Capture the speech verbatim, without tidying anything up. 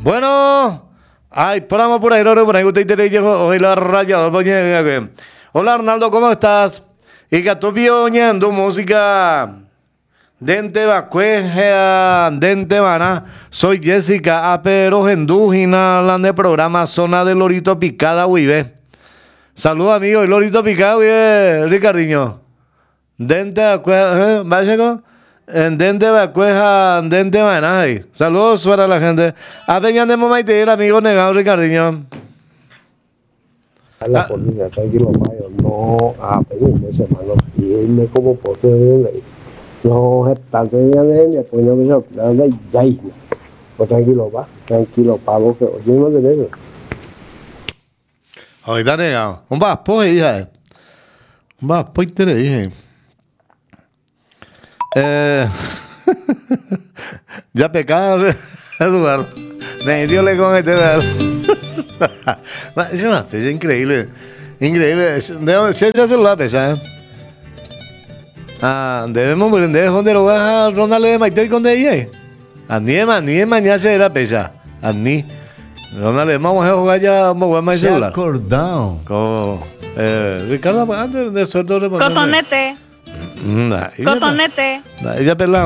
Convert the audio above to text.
Bueno, ay, paramos por ahí, no, por ahí, usted te llegó, hoy la raya, hola Arnaldo, ¿cómo estás? Y que tú oyendo música dente vacueja, dente vana, soy Jessica, apero endúgina, la de programa Zona de Lorito Picada, Uive. Saludos amigos, el Lorito Picada, Uive, Ricardiño. Dente vacueja, ¿vaya con? En dente vacueja, dente vana, saludos para la gente. A peña de Momaite, el amigo negado, Ricardiño. A la política, tranquilo, mayo, no a pedirme, hermano, y irme como posible. No, está que ya de mi pues no me lo claro, ya, pues tranquilo, va, tranquilo, pavo, que oye, no te debe. Ahorita negado, un vaspo, hija. Un vaspo, y te le dije. Eh, ya pecado, Eduardo. Me dio le con este Eduardo. Es una especie increíble. Increíble. ¿De dónde se hace celular pesa? ¿Eh? Ah, debemos prender donde lo vas a rondarle de Maite y con de ella. A ni más, ni mañana se la pesa. A ni. Rondarle, vamos a jugar ya, vamos a jugar más celular. Acordado. Como, eh, Ricardo, antes de suelto. Cotonete. Nah, Cotonete. Nah, ella pelada.